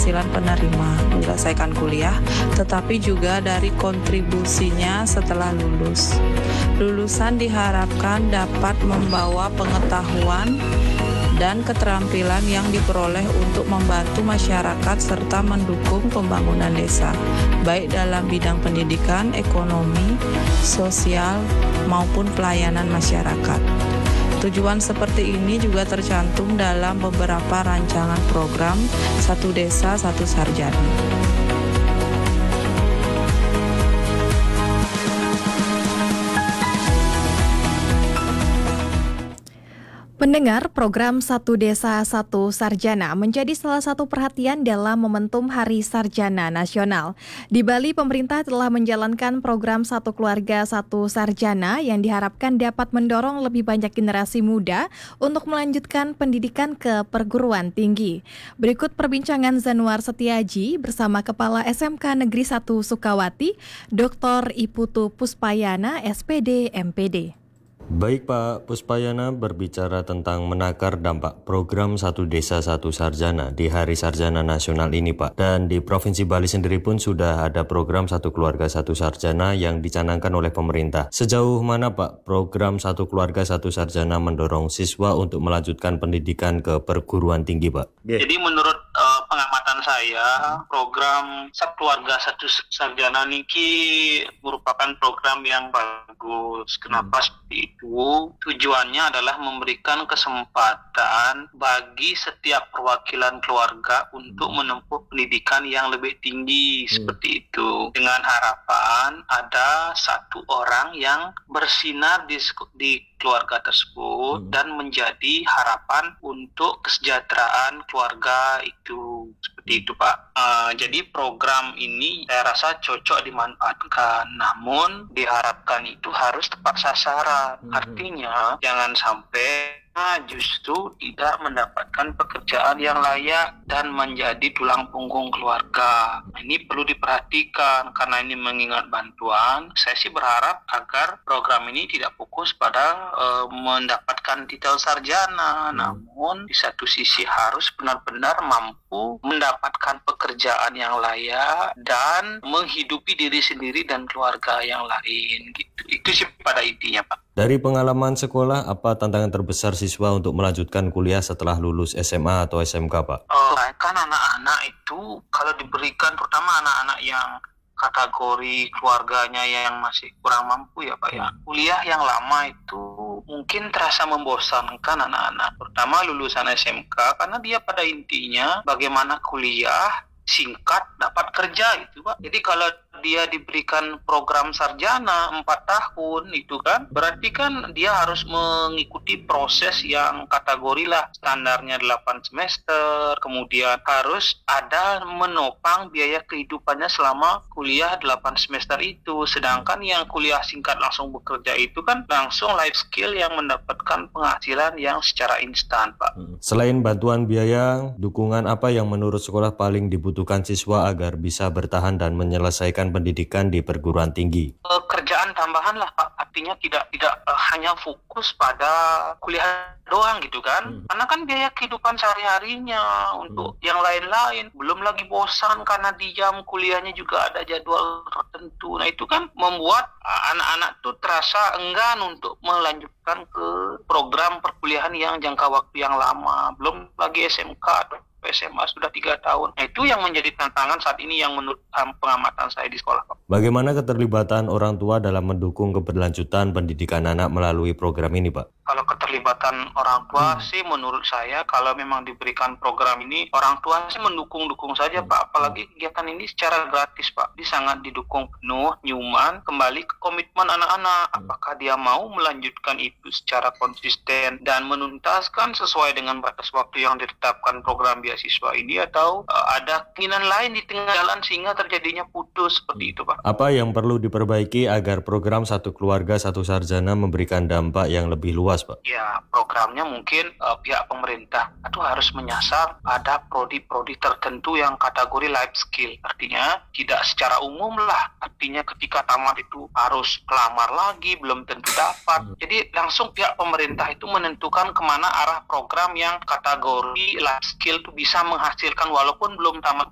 penghasilan penerima menyelesaikan kuliah, tetapi juga dari kontribusinya setelah lulus. Lulusan diharapkan dapat membawa pengetahuan dan keterampilan yang diperoleh untuk membantu masyarakat serta mendukung pembangunan desa, baik dalam bidang pendidikan, ekonomi, sosial, maupun pelayanan masyarakat. Tujuan seperti ini juga tercantum dalam beberapa rancangan program Satu Desa Satu Sarjana. Pendengar, program Satu Desa Satu Sarjana menjadi salah satu perhatian dalam momentum Hari Sarjana Nasional. Di Bali, pemerintah telah menjalankan program Satu Keluarga Satu Sarjana yang diharapkan dapat mendorong lebih banyak generasi muda untuk melanjutkan pendidikan ke perguruan tinggi. Berikut perbincangan Zanuar Setiaji bersama Kepala SMK Negeri 1 Sukawati, Dr. Iputu Puspayana, SPD MPD. Baik Pak Puspayana, berbicara tentang menakar dampak program Satu Desa Satu Sarjana di Hari Sarjana Nasional ini Pak. Dan di Provinsi Bali sendiri pun sudah ada program Satu Keluarga Satu Sarjana yang dicanangkan oleh pemerintah. Sejauh mana Pak program Satu Keluarga Satu Sarjana mendorong siswa untuk melanjutkan pendidikan ke perguruan tinggi Pak? Jadi menurut pengamatan saya, program Satu Keluarga Satu Sarjana niki merupakan program yang bagus. Kenapa seperti itu? Tujuannya adalah memberikan kesempatan bagi setiap perwakilan keluarga untuk menempuh pendidikan yang lebih tinggi seperti itu. Dengan harapan ada satu orang yang bersinar di keluarga tersebut dan menjadi harapan untuk kesejahteraan keluarga itu. Seperti itu Pak. Jadi program ini saya rasa cocok dimanfaatkan, namun diharapkan itu harus tepat sasaran. Artinya jangan sampai justru tidak mendapatkan pekerjaan yang layak dan menjadi tulang punggung keluarga. Ini perlu diperhatikan karena ini mengingat bantuan. Saya sih berharap agar program ini tidak fokus pada mendapatkan titel sarjana, namun di satu sisi harus benar-benar mampu mendapatkan pekerjaan yang layak dan menghidupi diri sendiri dan keluarga yang lain. Gitu. Itu sih pada intinya Pak. Dari pengalaman sekolah, apa tantangan terbesar siswa untuk melanjutkan kuliah setelah lulus SMA atau SMK, Pak? Kan anak-anak itu kalau diberikan, terutama anak-anak yang kategori keluarganya yang masih kurang mampu ya Pak ya. Kuliah yang lama itu mungkin terasa membosankan anak-anak, terutama lulusan SMK, karena dia pada intinya bagaimana kuliah singkat dapat kerja gitu Pak. Jadi kalau dia diberikan program sarjana 4 tahun itu kan berarti kan dia harus mengikuti proses yang kategori lah standarnya 8 semester, kemudian harus ada menopang biaya kehidupannya selama kuliah 8 semester itu. Sedangkan yang kuliah singkat langsung bekerja itu kan langsung life skill yang mendapatkan penghasilan yang secara instan Pak. Selain bantuan biaya, dukungan apa yang menurut sekolah paling dibutuhkan siswa agar bisa bertahan dan menyelesaikan pendidikan di perguruan tinggi? Kerjaan tambahan lah Pak, artinya tidak hanya fokus pada kuliah doang gitu kan, karena kan biaya kehidupan sehari-harinya untuk yang lain-lain, belum lagi bosan karena di jam kuliahnya juga ada jadwal tertentu. Nah itu kan membuat anak-anak tuh terasa enggan untuk melanjutkan ke program perkuliahan yang jangka waktu yang lama, belum lagi SMK atau SMA sudah 3 tahun. Nah, itu yang menjadi tantangan saat ini yang menurut pengamatan saya di sekolah. Bagaimana keterlibatan orang tua dalam mendukung keberlanjutan pendidikan anak melalui program ini, Pak? Kalau keterlibatan orang tua sih menurut saya kalau memang diberikan program ini orang tua sih mendukung saja Pak. Apalagi kegiatan ini secara gratis Pak. Ini sangat didukung penuh, nyuman kembali ke komitmen anak-anak. Apakah dia mau melanjutkan itu secara konsisten dan menuntaskan sesuai dengan batas waktu yang ditetapkan program beasiswa ini, atau ada keinginan lain di tengah jalan sehingga terjadinya putus seperti itu Pak. Apa yang perlu diperbaiki agar program Satu Keluarga Satu Sarjana memberikan dampak yang lebih luas Pak? Ya, programnya mungkin pihak pemerintah itu harus menyasar pada prodi-prodi tertentu yang kategori life skill. Artinya tidak secara umum lah. Artinya ketika tamat itu harus kelamar lagi, belum tentu dapat. Jadi langsung pihak pemerintah itu menentukan kemana arah program yang kategori life skill itu bisa menghasilkan walaupun belum tamat